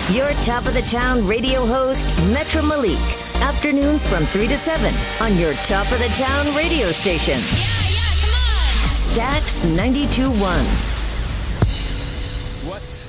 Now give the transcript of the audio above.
Your top of the town radio host, Metro Malik. Afternoons from 3 to 7 on your top of the town radio station. Yeah, come on. Stax 92.1. What